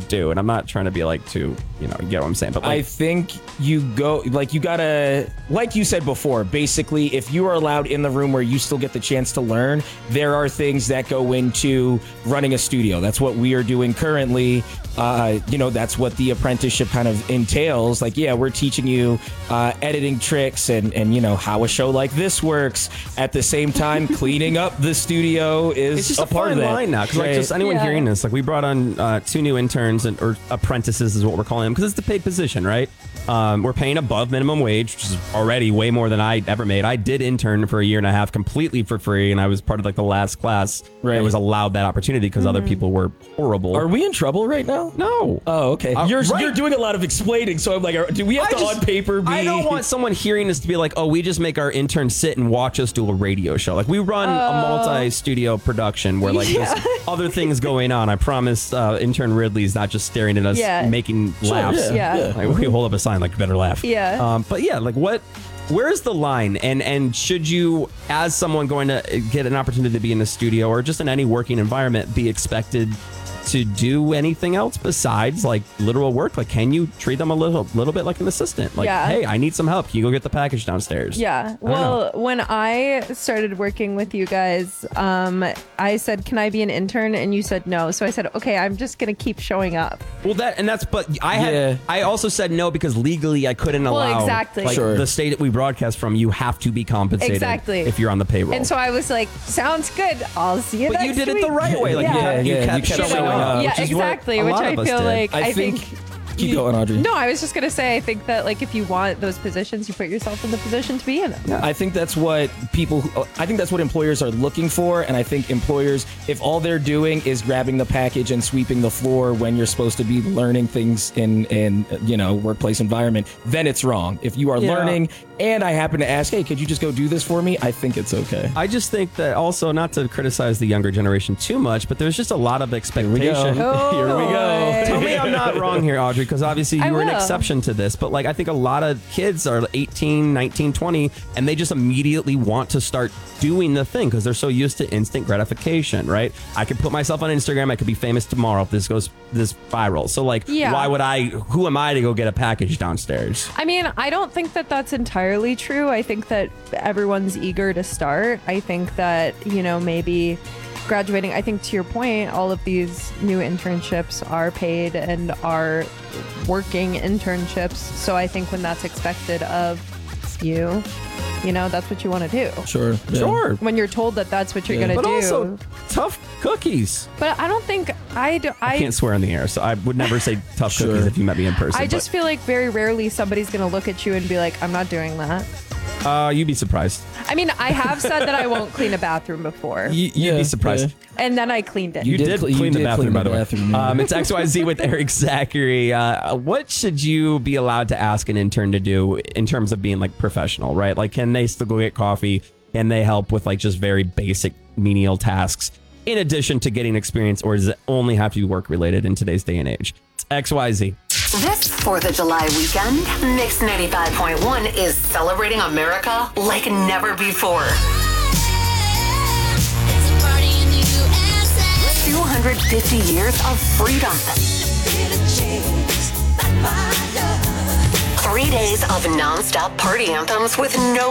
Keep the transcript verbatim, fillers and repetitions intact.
do. And I'm not trying to be like too, you know, you get what I'm saying. But like, I think you go, like you gotta, like you said before, basically, if you are allowed in the room where you still get the chance to learn, there are things that go into running a studio. That's what we are doing currently. Uh, you know, that's what the apprenticeship kind of entails. Like, yeah, we're teaching you uh, editing tricks and, and, you know, how a show like this works. At the same time, cleaning up the studio is it's just a, a, part fine of that. line now. Because like Right. just anyone Yeah. hearing this, like we brought on uh, two new interns and or apprentices is what we're calling them because it's the paid position, right? Um, we're paying above minimum wage, which is already way more than I ever made. I did intern for a year and a half completely for free, and I was part of like the last class Right. that was allowed that opportunity because other people were horrible. Are we in trouble right now? no. Oh, okay. Uh, you're right. you're doing a lot of explaining, so I'm like, are- do we have I to just- on paper be? I don't want someone hearing this to be like, oh, we just make our interns sit and watch us do a radio show. Like we run a multi-studio production where like Yeah. there's other things going on. I promise uh, intern Ridley's not just staring at us Yeah. making laughs. yeah. Yeah. Like, we hold up a sign like better laugh. Yeah. Um, but yeah, like what where's the line? And and should you, as someone going to get an opportunity to be in the studio or just in any working environment, be expected to do anything else besides like literal work? Like, can you treat them a little little bit like an assistant? Like, Yeah. hey, I need some help. Can you go get the package downstairs? Yeah. don't Well, when I started working with you guys, um, I said, "Can I be an intern?" And you said no. So I said, "Okay, I'm just gonna keep showing up." Well, that and that's but I had Yeah. I also said no because legally I couldn't Well, allow. exactly. Like Sure. the state that we broadcast from, you have to be compensated Exactly. if you're on the payroll. And so I was like, "Sounds good. I'll see you but next you did it week." the right way. Like Yeah. you, kept- you Yeah, kept you kept showing showing up. up. Yeah, which is what exactly. a Which lot I of us feel did. like I, I think, think Keep going, Audrey. No, I was just gonna say, I think that like if you want those positions, you put yourself in the position to be in them. I think that's what people, who- I think that's what employers are looking for. And I think employers, if all they're doing is grabbing the package and sweeping the floor when you're supposed to be learning things in, in you know, workplace environment, then it's wrong. If you are Yeah. learning and I happen to ask, hey, could you just go do this for me? I think it's okay. I just think that also, not to criticize the younger generation too much, but there's just a lot of expectation. Oh, Here we go. Tell me I'm not wrong here, Audrey, because obviously I you were an will. exception to this. But like, I think a lot of kids are eighteen, nineteen, twenty, and they just immediately want to start doing the thing because they're so used to instant gratification, right? I could put myself on Instagram. I could be famous tomorrow if this goes this viral. So like, Yeah. why would I, who am I to go get a package downstairs? I mean, I don't think that that's entirely true. I think that everyone's eager to start. I think that, you know, maybe graduating, I think to your point, all of these new internships are paid and are working internships. So I think when that's expected of you, you know, that's what you want to do. Sure. yeah. Sure. When you're told that that's what you're Yeah. going to But do. also, tough cookies. but I don't think I do. I, I can't swear on the air, so I would never say tough Sure. cookies if you met me in person. I just feel like very rarely somebody's going to look at you and be like, I'm not doing that. but, uh, you'd be surprised. I mean, I have said that I won't clean a bathroom before, You, you'd Yeah, be surprised. yeah. and then I cleaned it. You, did did, cle- you clean the did bathroom, clean by the the way. bathroom, yeah. Um, it's X Y Z with Eric Zachary. Uh, what should you be allowed to ask an intern to do in terms of being like professional, right? Like, can they still go get coffee? Can they help with like just very basic menial tasks in addition to getting experience, or does it only have to be work related in today's day and age? It's X Y Z. This fourth of July weekend, Mix ninety-five point one is celebrating America like never before. two hundred fifty years of freedom. Three days of non-stop party anthems with no